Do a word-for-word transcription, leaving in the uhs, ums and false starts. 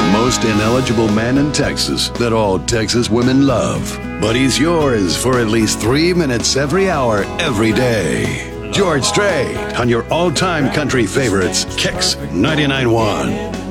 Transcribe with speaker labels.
Speaker 1: most ineligible man in Texas that all Texas women love. But he's yours for at least three minutes every hour, every day. George Strait on your all-time country favorites, Kicks ninety-nine point one.